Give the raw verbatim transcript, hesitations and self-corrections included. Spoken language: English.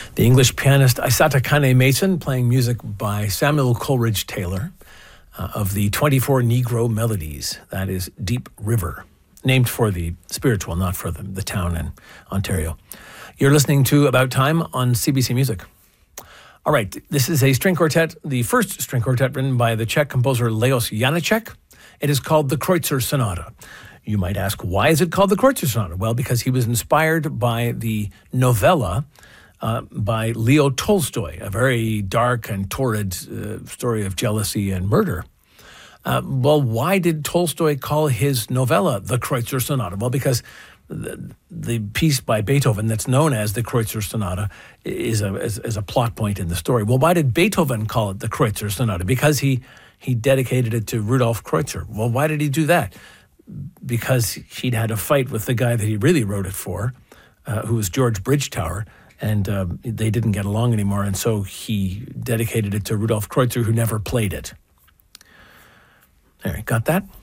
The English pianist Isata Kane Mason playing music by Samuel Coleridge Taylor uh, of the twenty-four Negro Melodies. That is Deep River, named for the spiritual, not for the, the town in Ontario. You're listening to About Time on C B C Music. All right, this is a string quartet, the first string quartet written by the Czech composer Leos Janáček. It is called the Kreutzer Sonata. You might ask, why is it called the Kreutzer Sonata? Well, because he was inspired by the novella uh, by Leo Tolstoy, a very dark and torrid uh, story of jealousy and murder. Uh, well, why did Tolstoy call his novella the Kreutzer Sonata? Well, because the, the piece by Beethoven that's known as the Kreutzer Sonata is a, is, is a plot point in the story. Well, why did Beethoven call it the Kreutzer Sonata? Because he, he dedicated it to Rudolf Kreutzer. Well, why did he do that? Because he'd had a fight with the guy that he really wrote it for, uh, who was George Bridgetower, and uh, they didn't get along anymore, and so he dedicated it to Rudolf Kreutzer, who never played it. There, got that?